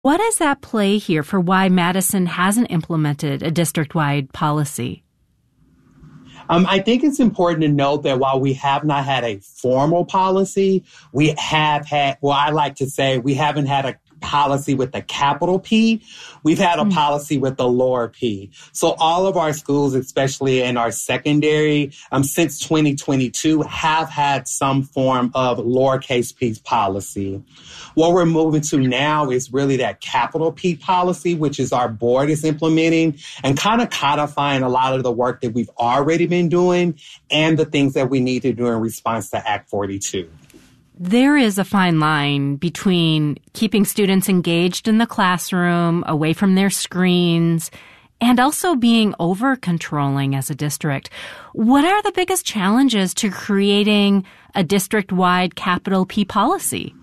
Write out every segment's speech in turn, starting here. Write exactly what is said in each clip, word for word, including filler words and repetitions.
What is at play here for why Madison hasn't implemented a district-wide policy? Um, I think it's important to note that while we have not had a formal policy, we have had, well, I like to say we haven't had a policy with a capital P. We've had a mm. policy with the lower P. So all of our schools, especially in our secondary, um, since twenty twenty-two, have had some form of lowercase p policy. What we're moving to now is really that capital P policy, which is our board is implementing and kind of codifying a lot of the work that we've already been doing and the things that we need to do in response to Act forty-two. There is a fine line between keeping students engaged in the classroom, away from their screens, and also being over-controlling as a district. What are the biggest challenges to creating a district-wide capital P policy?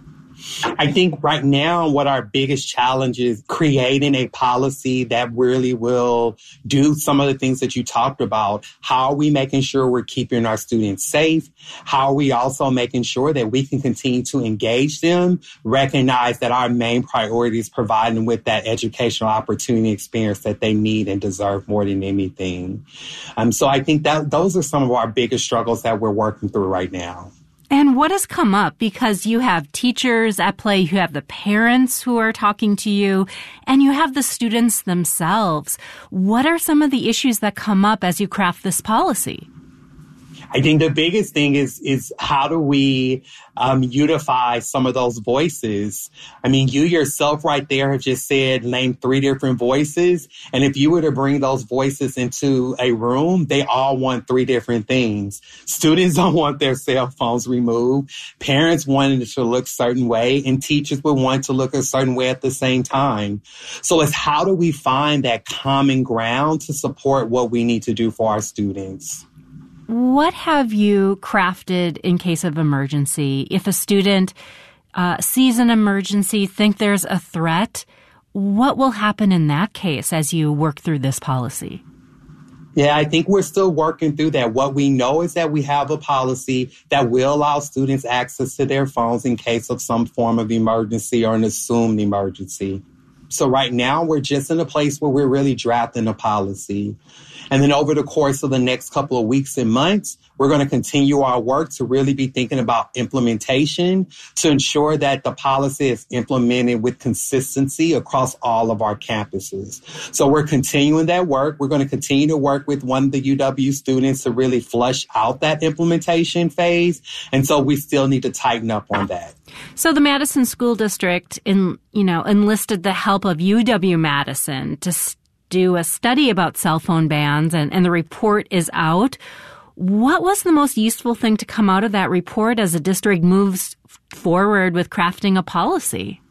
I think right now what our biggest challenge is creating a policy that really will do some of the things that you talked about. How are we making sure we're keeping our students safe? How are we also making sure that we can continue to engage them, recognize that our main priority is providing them with that educational opportunity experience that they need and deserve more than anything. Um, so I think that those are some of our biggest struggles that we're working through right now. And what has come up? Because you have teachers at play, you have the parents who are talking to you, and you have the students themselves. What are some of the issues that come up as you craft this policy? I think the biggest thing is is how do we um, unify some of those voices? I mean, you yourself right there have just said, name three different voices. And if you were to bring those voices into a room, they all want three different things. Students don't want their cell phones removed. Parents want it to look a certain way, and teachers would want to look a certain way at the same time. So it's how do we find that common ground to support what we need to do for our students? What have you crafted in case of emergency? If a student uh, sees an emergency, think there's a threat, what will happen in that case as you work through this policy? Yeah, I think we're still working through that. What we know is that we have a policy that will allow students access to their phones in case of some form of emergency or an assumed emergency. So right now, we're just in a place where we're really drafting a policy. And then over the course of the next couple of weeks and months, we're going to continue our work to really be thinking about implementation to ensure that the policy is implemented with consistency across all of our campuses. So we're continuing that work. We're going to continue to work with one of the U W students to really flush out that implementation phase. And so we still need to tighten up on that. So the Madison School District, in, you know, enlisted the help of U W-Madison to st- do a study about cell phone bans, and, and the report is out. What was the most useful thing to come out of that report as the district moves forward with crafting a policy?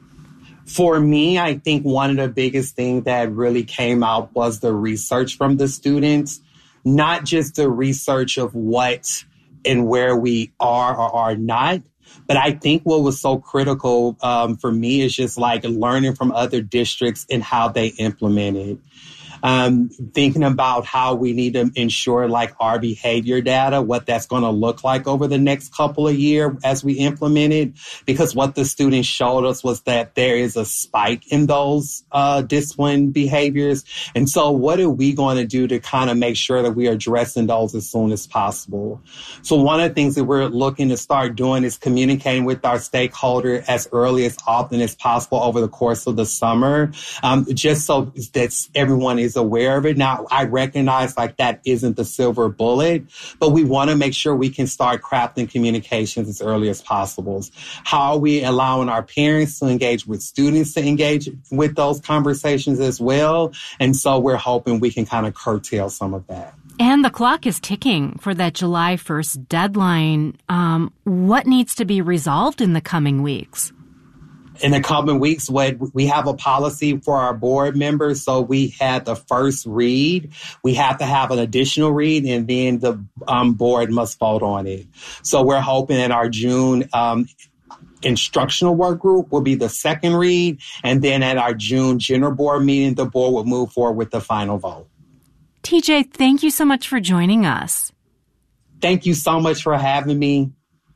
For me, I think one of the biggest things that really came out was the research from the students, not just the research of what and where we are or are not. But I think what was so critical um, for me is just like learning from other districts and how they implement it. Um, thinking about how we need to ensure like our behavior data, what that's going to look like over the next couple of years as we implement it. Because what the students showed us was that there is a spike in those uh, discipline behaviors. And so what are we going to do to kind of make sure that we are addressing those as soon as possible? So one of the things that we're looking to start doing is communicating with our stakeholder as early as often as possible over the course of the summer, um, just so that everyone is aware of it. Now, I recognize like that isn't the silver bullet, but we want to make sure we can start crafting communications as early as possible. How are we allowing our parents to engage with students to engage with those conversations as well? And so we're hoping we can kind of curtail some of that. And the clock is ticking for that July first deadline. Um, what needs to be resolved in the coming weeks? In the coming weeks, we have a policy for our board members. So we had the first read. We have to have an additional read, and then the um, board must vote on it. So we're hoping that our June um, instructional work group will be the second read. And then at our June general board meeting, the board will move forward with the final vote. T J, thank you so much for joining us. Thank you so much for having me.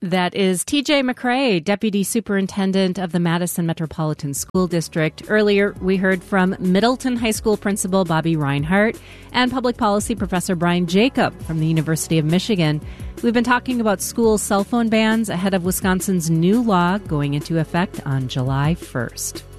That is T J McCray, Deputy Superintendent of the Madison Metropolitan School District. Earlier, we heard from Middleton High School Principal Bobby Reinhardt and Public Policy Professor Brian Jacob from the University of Michigan. We've been talking about school cell phone bans ahead of Wisconsin's new law going into effect on July first.